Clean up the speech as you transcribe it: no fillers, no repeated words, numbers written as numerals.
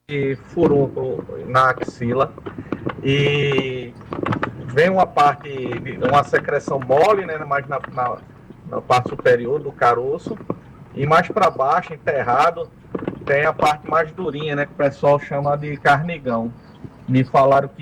furúnculo na axila e vem uma secreção mole, né, mais na parte superior do caroço, e mais para baixo, enterrado, tem a parte mais durinha, né, que o pessoal chama de carnigão. Me falaram que